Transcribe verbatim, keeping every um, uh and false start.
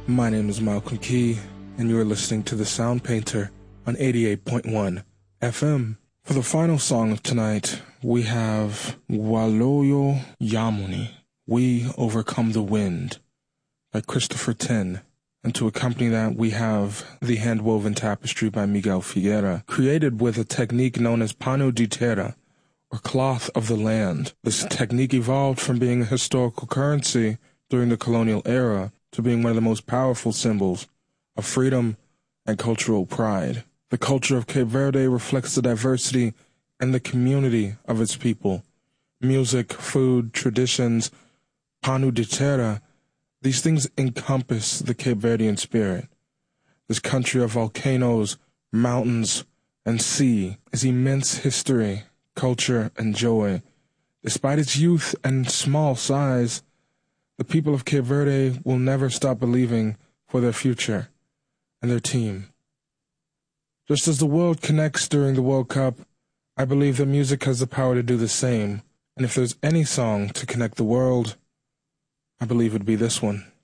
My name is Malcolm Key, and you are listening to The Sound Painter on eighty-eight point one F M. For the final song of tonight, we have Waloyo Yamuni, We Overcome the Wind, by Christopher Tin. And to accompany that, we have The Handwoven Tapestry by Miguel Figuera, created with a technique known as pano de terra, or cloth of the land. This technique evolved from being a historical currency during the colonial era to being one of the most powerful symbols of freedom and cultural pride. The culture of Cape Verde reflects the diversity and the community of its people. Music, food, traditions, pano de terra, these things encompass the Cape Verdean spirit. This country of volcanoes, mountains, and sea is immense history, culture, and joy. Despite its youth and small size, the people of Cape Verde will never stop believing for their future and their team. Just as the world connects during the World Cup, I believe that music has the power to do the same. And if there's any song to connect the world, I believe it'd be this one.